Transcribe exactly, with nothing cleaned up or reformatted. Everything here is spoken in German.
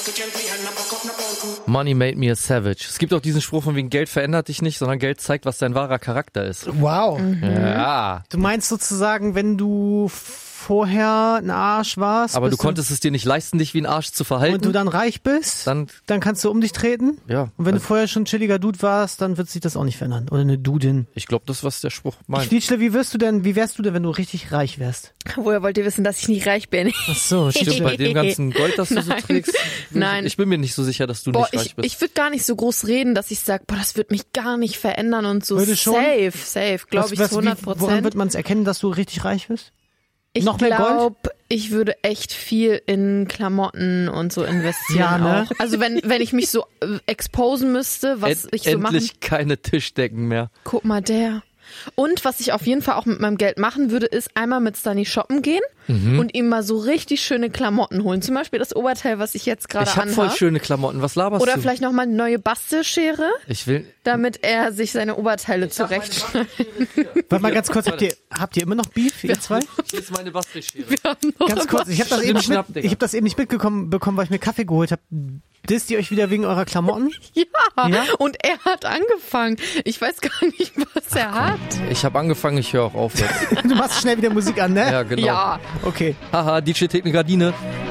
Money made me a savage. Es gibt auch diesen Spruch von wegen Geld verändert dich nicht, sondern Geld zeigt, was dein wahrer Charakter ist. Wow. Mhm. Ja. Du meinst sozusagen, wenn du vorher ein Arsch warst, Aber du bist konntest es dir nicht leisten, dich wie ein Arsch zu verhalten. und du dann reich bist, Dann- dann kannst du um dich treten. Ja. Und wenn Also- du vorher schon ein chilliger Dude warst, dann wird sich das auch nicht verändern. Oder eine Dudin. Ich glaube, das ist, was der Spruch meint. Schlitschle, wie wirst du denn, wie wärst du denn, wenn du richtig reich wärst? Woher wollt ihr wissen, dass ich nicht reich bin? Ach so, Stimmt, bei dem ganzen Gold, das du so Nein. trägst. Nein. Ich bin mir nicht so sicher, dass du Boah, nicht reich ich, bist. ich würde gar nicht so groß reden, dass ich sage, boah, das wird mich gar nicht verändern und so. Würde schon? Safe, safe, glaube ich, Was- zu was- wie- hundert Woran Prozent. wird man es erkennen, dass du richtig reich bist? Ich noch mehr Gold? glaube, ich würde echt viel in Klamotten und so investieren. Ja, ne? auch. Also wenn wenn ich mich so äh, exposen müsste, was End, ich so machen. endlich keine Tischdecken mehr. Guck mal, der. Und was ich auf jeden Fall auch mit meinem Geld machen würde, ist einmal mit Stani shoppen gehen Mhm. und ihm mal so richtig schöne Klamotten holen. Zum Beispiel das Oberteil, was ich jetzt gerade Ich habe voll anhabe. schöne Klamotten. Was laberst Oder du? vielleicht nochmal eine neue Bastelschere, Ich will. damit er sich seine Oberteile zurechtschneidet. Warte mal ganz kurz, habt ihr, habt ihr immer noch Beef, ihr zwei? Hier ist meine Bastelschere. Ganz kurz, ich habe das, eben nicht Schnapp, mit- Digga. ich hab das eben nicht mitbekommen, bekommen, weil ich mir Kaffee geholt habe. Disst ihr euch wieder wegen eurer Klamotten? Ja. Ja? Und er hat angefangen. Ich weiß gar nicht, was er hat. Ich habe angefangen, ich höre auch auf jetzt. Du machst schnell wieder Musik an, ne? Ja, genau. Ja. Okay. Haha, D J trägt eine Gardine.